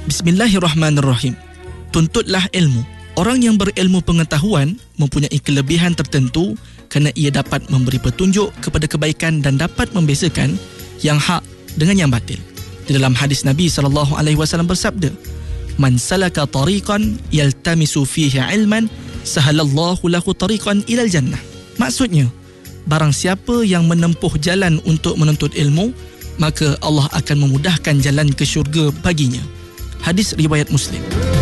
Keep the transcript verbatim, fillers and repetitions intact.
Bismillahirrahmanirrahim. Tuntutlah ilmu. Orang yang berilmu pengetahuan mempunyai kelebihan tertentu kerana ia dapat memberi petunjuk kepada kebaikan dan dapat membezakan yang hak dengan yang batil. Di dalam hadis Nabi sallallahu alaihi wasallam bersabda, "Man salaka tariqan yaltamisu fihi ilman, sahalallahu lahu tariqan ilal jannah." Maksudnya, barang siapa yang menempuh jalan untuk menuntut ilmu, maka Allah akan memudahkan jalan ke syurga baginya. Hadis riwayat Muslim.